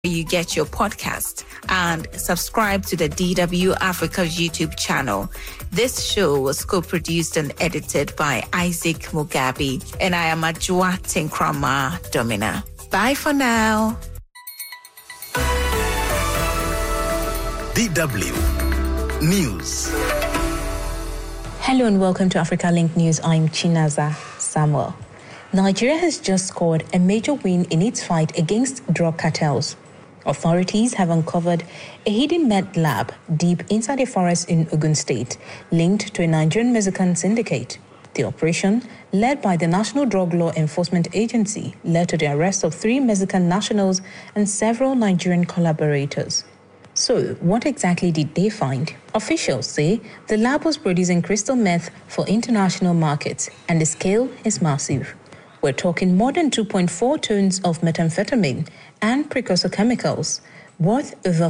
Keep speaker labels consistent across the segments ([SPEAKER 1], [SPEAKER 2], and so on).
[SPEAKER 1] you get your podcast and subscribe to the DW Africa YouTube channel. This show was co-produced and edited by Isaac Mugabe, and I am Ajua Tinkrama Domina. Bye for now.
[SPEAKER 2] DW News.
[SPEAKER 3] Hello and welcome to Africa Link News. I'm Chinaza Samuel. Nigeria has just scored a major win in its fight against drug cartels. Authorities have uncovered a hidden meth lab deep inside a forest in Ogun State, linked to a Nigerian Mexican syndicate. The operation, led by the National Drug Law Enforcement Agency, led to the arrest of 3 Mexican nationals and several Nigerian collaborators. So, what exactly did they find? Officials say the lab was producing crystal meth for international markets, and the scale is massive. We're talking more than 2.4 tons of methamphetamine and precursor chemicals, worth over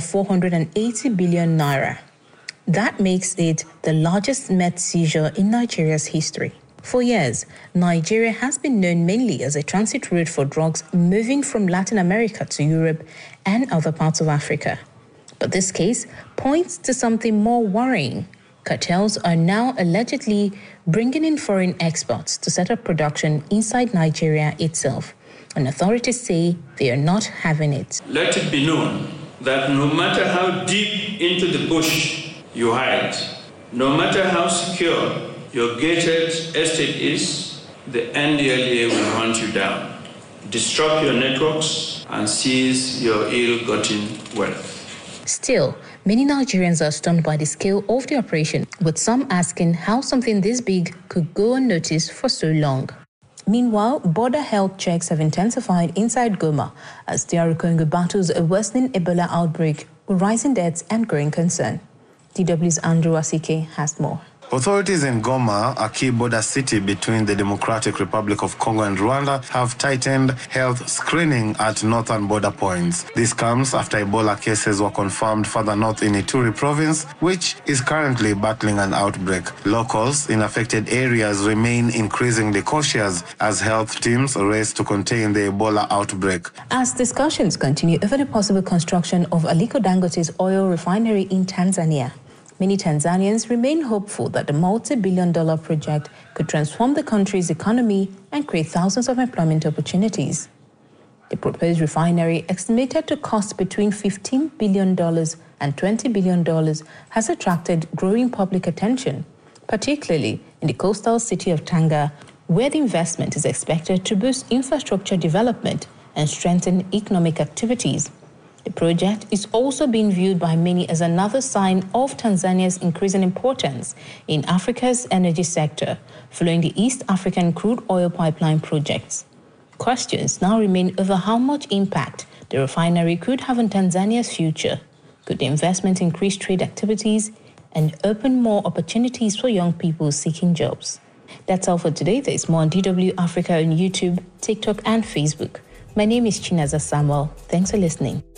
[SPEAKER 3] 480 billion naira. That makes it the largest meth seizure in Nigeria's history. For years, Nigeria has been known mainly as a transit route for drugs moving from Latin America to Europe and other parts of Africa. But this case points to something more worrying. Cartels are now allegedly bringing in foreign experts to set up production inside Nigeria itself, and authorities say they are not having it.
[SPEAKER 4] Let it be known that no matter how deep into the bush you hide, no matter how secure your gated estate is, the NDLEA will hunt you down, disrupt your networks, and seize your ill-gotten wealth.
[SPEAKER 3] Still, many Nigerians are stunned by the scale of the operation, with some asking how something this big could go unnoticed for so long. Meanwhile, border health checks have intensified inside Goma as DR Congo battles a worsening Ebola outbreak with rising deaths and growing concern. DW's Andrew Asike has more.
[SPEAKER 5] Authorities in Goma, a key border city between the Democratic Republic of Congo and Rwanda, have tightened health screening at northern border points. This comes after Ebola cases were confirmed further north in Ituri province, which is currently battling an outbreak. Locals in affected areas remain increasingly cautious as health teams race to contain the Ebola outbreak.
[SPEAKER 3] As discussions continue over the possible construction of Aliko Dangote's oil refinery in Tanzania, many Tanzanians remain hopeful that the multi-billion-dollar project could transform the country's economy and create thousands of employment opportunities. The proposed refinery, estimated to cost between $15 billion and $20 billion, has attracted growing public attention, particularly in the coastal city of Tanga, where the investment is expected to boost infrastructure development and strengthen economic activities. The project is also being viewed by many as another sign of Tanzania's increasing importance in Africa's energy sector, following the East African crude oil pipeline projects. Questions now remain over how much impact the refinery could have on Tanzania's future. Could the investment increase trade activities and open more opportunities for young people seeking jobs? That's all for today. There is more on DW Africa on YouTube, TikTok, and Facebook. My name is Chinaza Samuel. Thanks for listening.